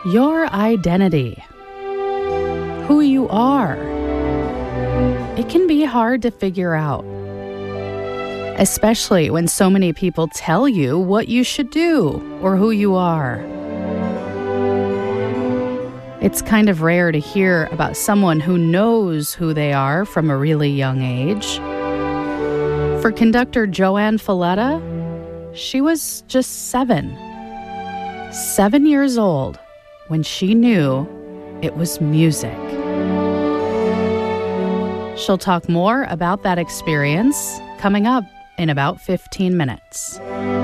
Your identity. Who you are. It can be hard to figure out, especially when so many people tell you what you should do or who you are. It's kind of rare to hear about someone who knows who they are from a really young age. For conductor Joanne Falletta, she was just 7 years old when she knew it was music. She'll talk more about that experience coming up in about 15 minutes.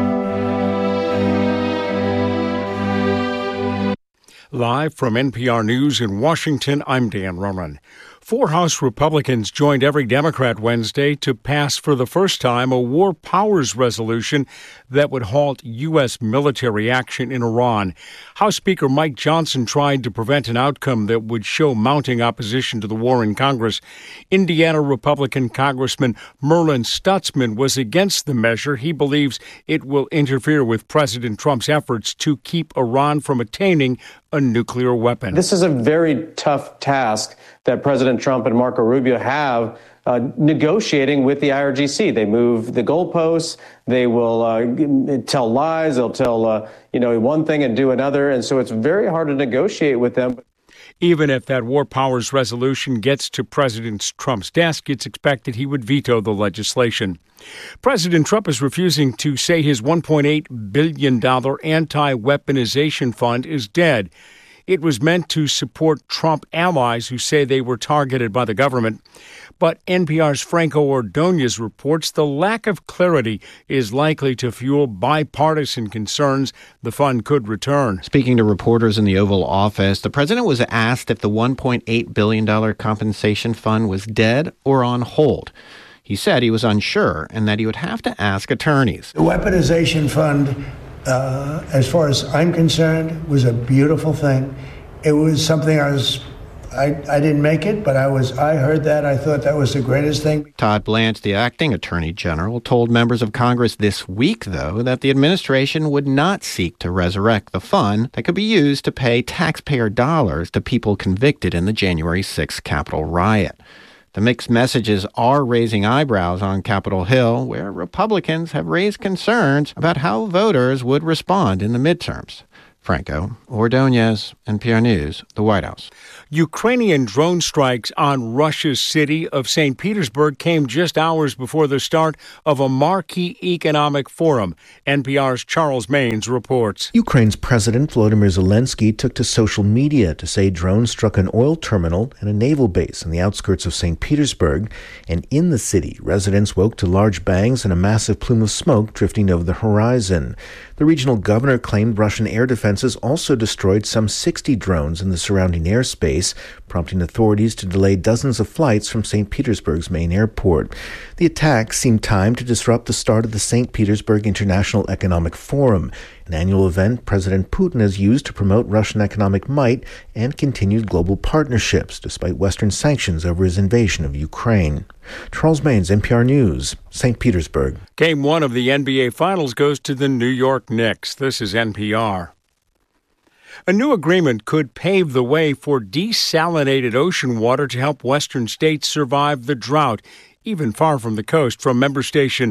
Live from NPR News in Washington, I'm Dan Roman. 4 House Republicans joined every Democrat Wednesday to pass for the first time a war powers resolution that would halt U.S. military action in Iran. House Speaker Mike Johnson tried to prevent an outcome that would show mounting opposition to the war in Congress. Indiana Republican Congressman Merlin Stutzman was against the measure. He believes it will interfere with President Trump's efforts to keep Iran from attaining a nuclear weapon. This is a very tough task that President Trump and Marco Rubio have negotiating with the IRGC. They move the goalposts. They will tell lies. They'll tell one thing and do another. And so it's very hard to negotiate with them. Even if that war powers resolution gets to President Trump's desk, it's expected he would veto the legislation. President Trump is refusing to say his $1.8 billion anti-weaponization fund is dead. It was meant to support Trump allies who say they were targeted by the government. But NPR's Franco Ordonez reports the lack of clarity is likely to fuel bipartisan concerns the fund could return. Speaking to reporters in the Oval Office, the president was asked if the $1.8 billion compensation fund was dead or on hold. He said he was unsure and that he would have to ask attorneys. The weaponization fund, as far as I'm concerned, was a beautiful thing. It was something I didn't make it, but I heard that. I thought that was the greatest thing. Todd Blanche, the acting attorney general, told members of Congress this week, though, that the administration would not seek to resurrect the fund that could be used to pay taxpayer dollars to people convicted in the January 6th Capitol riot. The mixed messages are raising eyebrows on Capitol Hill, where Republicans have raised concerns about how voters would respond in the midterms. Franco Ordonez, NPR News, the White House. Ukrainian drone strikes on Russia's city of St. Petersburg came just hours before the start of a marquee economic forum. NPR's Charles Maynes reports. Ukraine's President Volodymyr Zelensky took to social media to say drones struck an oil terminal and a naval base on the outskirts of St. Petersburg. And in the city, residents woke to large bangs and a massive plume of smoke drifting over the horizon. The regional governor claimed Russian air defenses also destroyed some 60 drones in the surrounding airspace, prompting authorities to delay dozens of flights from St. Petersburg's main airport. The attack seemed timed to disrupt the start of the St. Petersburg International Economic Forum, an annual event President Putin has used to promote Russian economic might and continued global partnerships, despite Western sanctions over his invasion of Ukraine. Charles Maynes, NPR News, St. Petersburg. Game 1 of the NBA Finals goes to the New York Knicks. This is NPR. A new agreement could pave the way for desalinated ocean water to help western states survive the drought, even far from the coast. From member station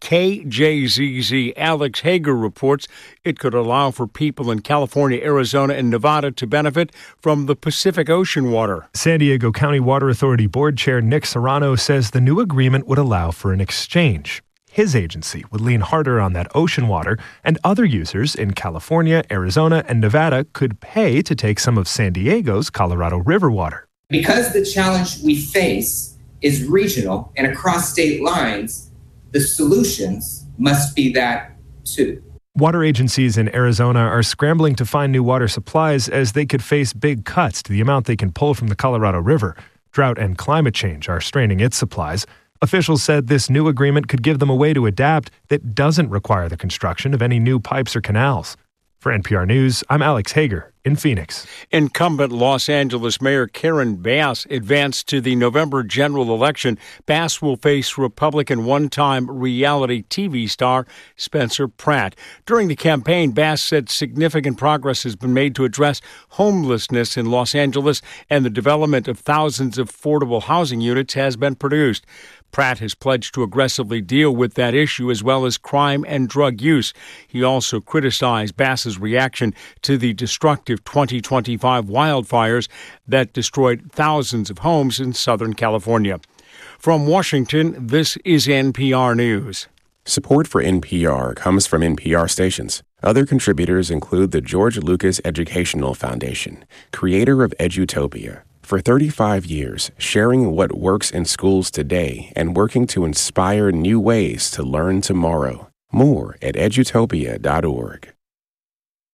KJZZ, Alex Hager reports it could allow for people in California, Arizona, and Nevada to benefit from the Pacific Ocean water. San Diego County Water Authority Board Chair Nick Serrano says the new agreement would allow for an exchange. His agency would lean harder on that ocean water, and other users in California, Arizona, and Nevada could pay to take some of San Diego's Colorado River water. Because the challenge we face is regional and across state lines, the solutions must be that too. Water agencies in Arizona are scrambling to find new water supplies as they could face big cuts to the amount they can pull from the Colorado River. Drought and climate change are straining its supplies. Officials said this new agreement could give them a way to adapt that doesn't require the construction of any new pipes or canals. For NPR News, I'm Alex Hager in Phoenix. Incumbent Los Angeles Mayor Karen Bass advanced to the November general election. Bass will face Republican one-time reality TV star Spencer Pratt. During the campaign, Bass said significant progress has been made to address homelessness in Los Angeles, and the development of thousands of affordable housing units has been produced. Pratt has pledged to aggressively deal with that issue as well as crime and drug use. He also criticized Bass's reaction to the destructive 2025 wildfires that destroyed thousands of homes in Southern California. From Washington, this is NPR News. Support for NPR comes from NPR stations. Other contributors include the George Lucas Educational Foundation, creator of Edutopia. For 35 years, sharing what works in schools today and working to inspire new ways to learn tomorrow. More at edutopia.org.